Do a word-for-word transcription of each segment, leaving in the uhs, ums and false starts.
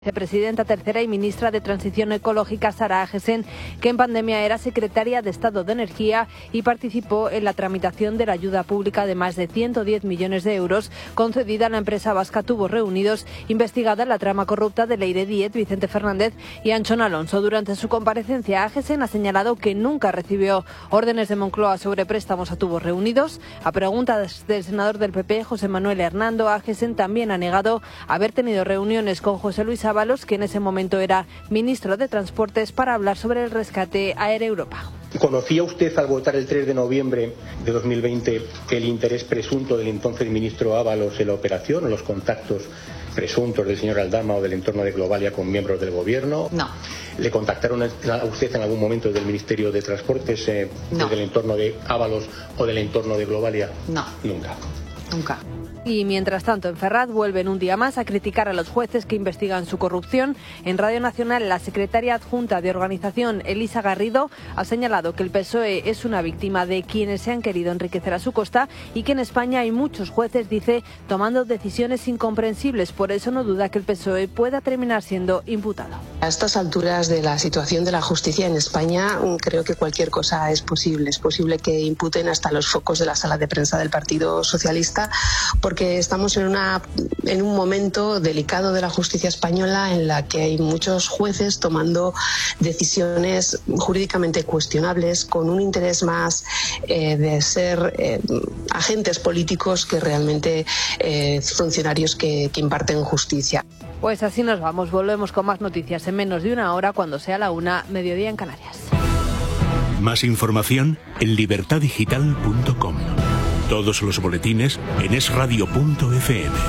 Vicepresidenta tercera y ministra de Transición Ecológica, Sara Agesen, que en pandemia era secretaria de Estado de Energía y participó en la tramitación de la ayuda pública de más de ciento diez millones de euros concedida a la empresa vasca Tubos Reunidos, investigada en la trama corrupta de Leire Díez, Vicente Fernández y Anchón Alonso. Durante su comparecencia, Agesen ha señalado que nunca recibió órdenes de Moncloa sobre préstamos a Tubos Reunidos. A preguntas del senador del P P, José Manuel Hernando, Agesen también ha negado haber tenido reuniones con José Luis Ábalos, que en ese momento era ministro de Transportes, para hablar sobre el rescate a Air Europa. ¿Conocía usted al votar el tres de noviembre de dos mil veinte el interés presunto del entonces ministro Ábalos en la operación o los contactos presuntos del señor Aldama o del entorno de Globalia con miembros del gobierno? No. ¿Le contactaron a usted en algún momento del Ministerio de Transportes, eh, no. del entorno de Ábalos o del entorno de Globalia? No. Nunca. Nunca. Y mientras tanto, en Ferraz vuelven un día más a criticar a los jueces que investigan su corrupción. En Radio Nacional, la secretaria adjunta de organización, Elisa Garrido, ha señalado que el P S O E es una víctima de quienes se han querido enriquecer a su costa y que en España hay muchos jueces, dice, tomando decisiones incomprensibles. Por eso no duda que el P S O E pueda terminar siendo imputado. A estas alturas de la situación de la justicia en España, creo que cualquier cosa es posible. Es posible que imputen hasta los focos de la sala de prensa del Partido Socialista, porque estamos en, una, en un momento delicado de la justicia española en la que hay muchos jueces tomando decisiones jurídicamente cuestionables con un interés más eh, de ser eh, agentes políticos que realmente eh, funcionarios que, que imparten justicia. Pues así nos vamos. Volvemos con más noticias en menos de una hora, cuando sea la una, mediodía en Canarias. Más información en libertad digital punto com. Todos los boletines en es radio punto efe eme.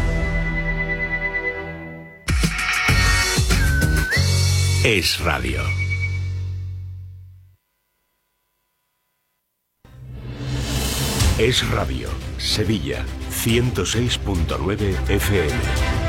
Es Radio. Es Radio, Sevilla, ciento seis punto nueve efe eme.